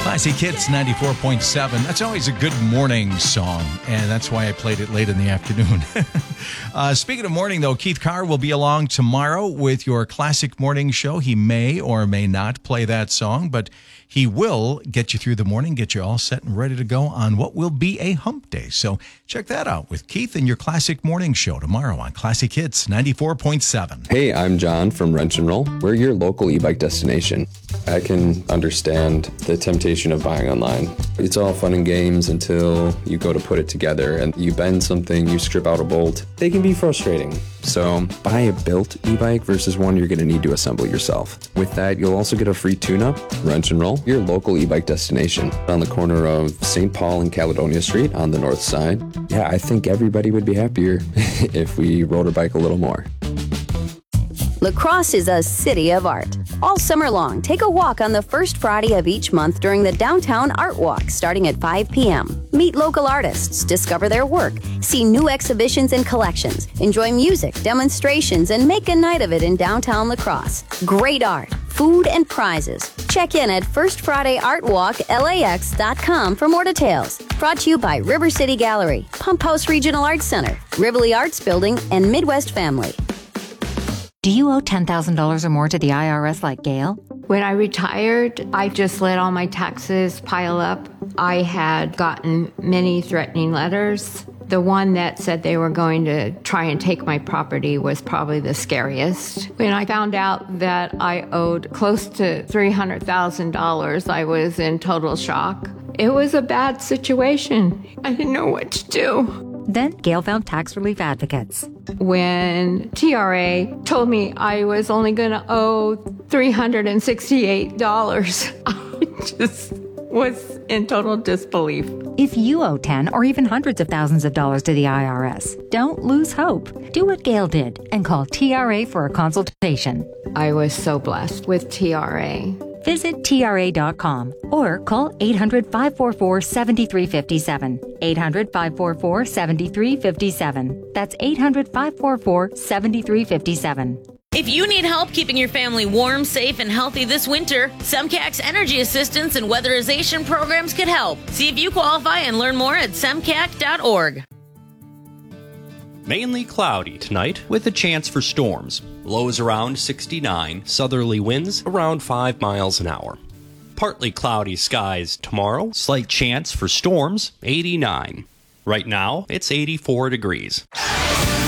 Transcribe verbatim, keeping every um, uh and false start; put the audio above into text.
Classic Hits ninety-four point seven. That's always a good morning song, and that's why I played it late in the afternoon. uh, speaking of morning, though, Keith Carr will be along tomorrow with your Classic Morning Show. He may or may not play that song, but he will get you through the morning, get you all set and ready to go on what will be a hump day. So check that out with Keith and your Classic Morning Show tomorrow on Classic Hits ninety-four point seven. Hey, I'm John from Wrench and Roll. We're your local e-bike destination. I can understand the temptation of buying online. It's all fun and games until you go to put it together and you bend something, you strip out a bolt. They can be frustrating. So buy a built e-bike versus one you're going to need to assemble yourself. With that, you'll also get a free tune-up. Wrench and Roll, your local e-bike destination. On the corner of Saint Paul and Caledonia Street on the north side. Yeah, I think everybody would be happier if we rode our bike a little more. La Crosse is a city of art. All summer long, take a walk on the first Friday of each month during the Downtown Art Walk starting at five p.m. Meet local artists, discover their work, see new exhibitions and collections, enjoy music, demonstrations, and make a night of it in downtown La Crosse. Great art, food, and prizes. Check in at first friday art walk L A X dot com for more details. Brought to you by River City Gallery, Pump House Regional Arts Center, Rivoli Arts Building, and Midwest Family. Do you owe ten thousand dollars or more to the I R S like Gail? When I retired, I just let all my taxes pile up. I had gotten many threatening letters. The one that said they were going to try and take my property was probably the scariest. When I found out that I owed close to three hundred thousand dollars, I was in total shock. It was a bad situation. I didn't know what to do. Then Gail found tax relief advocates. When T R A told me I was only going to owe three hundred sixty-eight dollars, I just was in total disbelief. If you owe ten or even hundreds of thousands of dollars to the I R S, don't lose hope. Do what Gail did and call T R A for a consultation. I was so blessed with T R A. Visit T R A dot com or call eight hundred, five four four, seven three five seven. eight hundred, five four four, seven three five seven. That's eight hundred, five four four, seven three five seven. If you need help keeping your family warm, safe, and healthy this winter, SEMCAC's energy assistance and weatherization programs could help. See if you qualify and learn more at semcac dot org. Mainly cloudy tonight with a chance for storms. Lows around sixty-nine, southerly winds around five miles an hour. Partly cloudy skies tomorrow, slight chance for storms, eighty-nine. Right now, it's eighty-four degrees.